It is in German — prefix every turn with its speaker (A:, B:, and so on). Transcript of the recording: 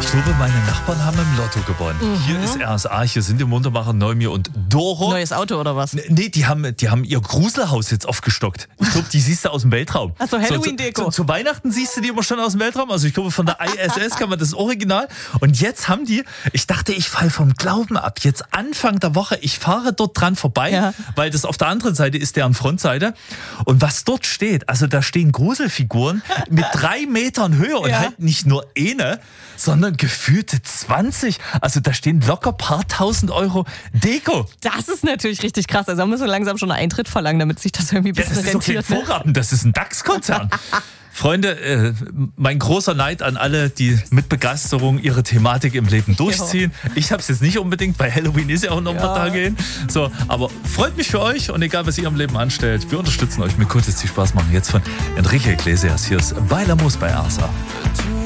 A: Ich glaube, meine Nachbarn haben im Lotto gewonnen. Hier ist RSA, hier sind die Muntermacher Neumir und Doro.
B: Neues Auto oder was?
A: Nee, die haben ihr Gruselhaus jetzt aufgestockt. Ich glaube, die siehst du aus dem Weltraum.
B: Ach so, Halloween-Deko.
A: Zu Weihnachten siehst du die immer schon aus dem Weltraum. Also ich glaube, von der ISS kann man das Original. Und jetzt haben die, ich dachte, ich falle vom Glauben ab. Jetzt Anfang der Woche, ich fahre dort dran vorbei, weil das auf der anderen Seite ist, deren Frontseite. Und was dort steht, also da stehen Gruselfiguren mit 3 Metern Höhe und halt nicht nur eine, sondern gefühlte 20. Also da stehen locker paar tausend Euro Deko.
B: Das ist natürlich richtig krass. Also da müssen wir langsam schon einen Eintritt verlangen, damit sich das irgendwie ein bisschen
A: rentiert. Das ist doch kein Vorraten, das ist ein DAX-Konzern. Freunde, mein großer Neid an alle, die mit Begeisterung ihre Thematik im Leben durchziehen. Ich habe es jetzt nicht unbedingt, weil Halloween ist ja auch noch ein paar Tage hin. So, aber freut mich für euch und egal, was ihr im Leben anstellt, wir unterstützen euch. Mir konnte es viel Spaß machen. Jetzt von Enrique Iglesias. Hier ist Bailamos bei RSA.